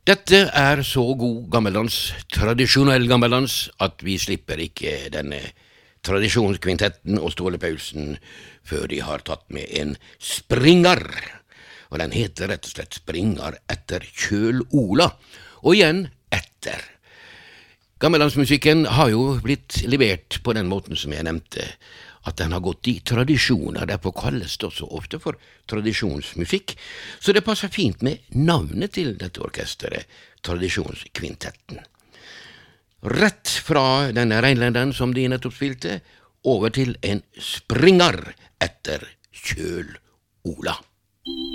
Dette er så god gammeldans, tradisjonell gammeldans, at vi slipper ikke denne tradisjonskvintetten og Ståle Paulsen før de har tatt med en springer. Og den heter rett og slett Springer etter Kjøl Ola. Og igjen etter. Gammeldansmusikken har jo blitt levert på den måten som jeg nevnte, at den har gått i tradisjoner, derfor kalles det også ofte for tradisjonsmusikk, så det passer fint med navnet til dette orkesteret, Tradisjonskvintetten. Rett fra denne reinlenderen som de nettopp spilte, over til en springer etter Kjøl Ola.